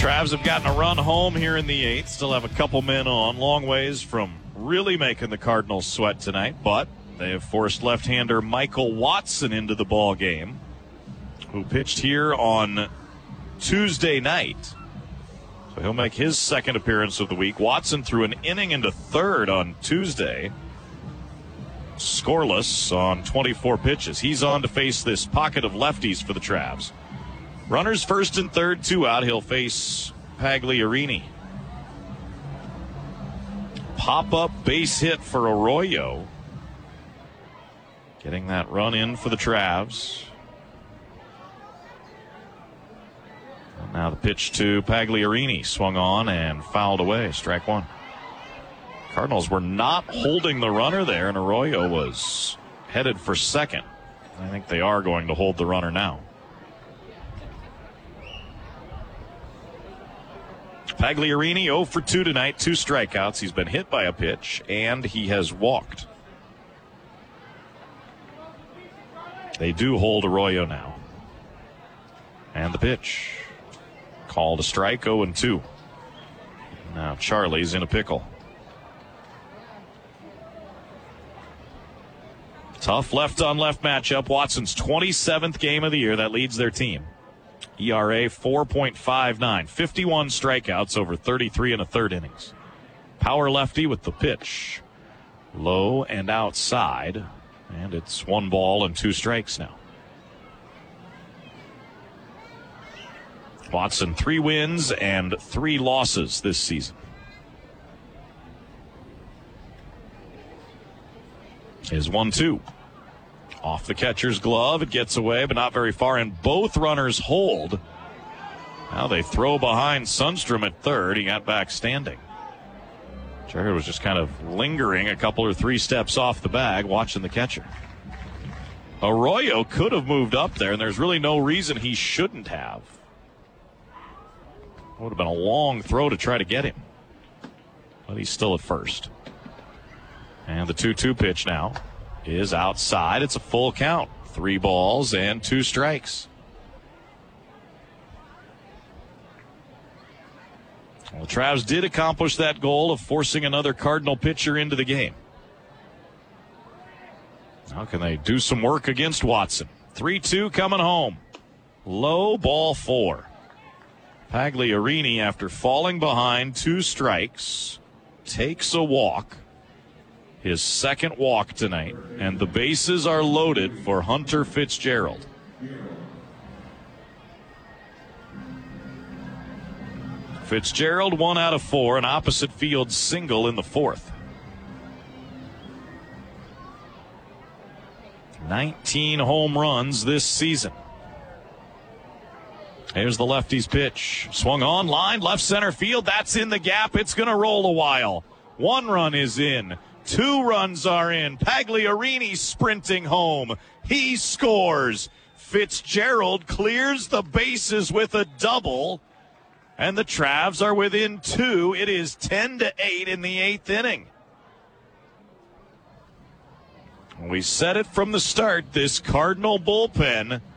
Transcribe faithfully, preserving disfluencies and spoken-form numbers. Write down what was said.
Travs have gotten a run home here in the eighth. Still have a couple men on. Long ways from really making the Cardinals sweat tonight, but they have forced left-hander Michael Watson into the ball game, who pitched here on Tuesday night. So he'll make his second appearance of the week. Watson threw an inning into third on Tuesday, scoreless on twenty-four pitches. He's on to face this pocket of lefties for the Travs. Runners first and third, two out. He'll face Pagliarini. Pop-up base hit for Arroyo. Getting that run in for the Travs. And now the pitch to Pagliarini. Swung on and fouled away. Strike one. Cardinals were not holding the runner there, and Arroyo was headed for second. I think they are going to hold the runner now. Pagliarini oh for two tonight, two strikeouts. He's been hit by a pitch, and he has walked. They do hold Arroyo now. And the pitch. Called a strike, oh and two. Now Charlie's in a pickle. Tough left-on-left matchup. Watson's twenty-seventh game of the year. That leads their team. E R A four point five nine. fifty-one strikeouts over thirty-three and a third innings. Power lefty with the pitch. Low and outside. And it's one ball and two strikes now. Watson, three wins and three losses this season. Is one two. Off the catcher's glove. It gets away, but not very far, and both runners hold. Now they throw behind Sundstrom at third. He got back standing. Jared was just kind of lingering a couple or three steps off the bag, watching the catcher. Arroyo could have moved up there, and there's really no reason he shouldn't have. Would have been a long throw to try to get him. But he's still at first. And the two two pitch now is outside. It's a full count. Three balls and two strikes. Well, the Travs did accomplish that goal of forcing another Cardinal pitcher into the game. How can they do some work against Watson? three two coming home. Low, ball four. Pagliarini, after falling behind two strikes, takes a walk. His second walk tonight, and the bases are loaded for Hunter Fitzgerald. Fitzgerald one out of four, an opposite field single in the fourth. nineteen home runs this season. Here's the lefty's pitch. Swung on, line, left center field. That's in the gap. It's going to roll a while. One run is in. Two runs are in. Pagliarini sprinting home. He scores. Fitzgerald clears the bases with a double. And the Travs are within two. It is ten to eight in the eighth inning. We said it from the start. This Cardinal bullpen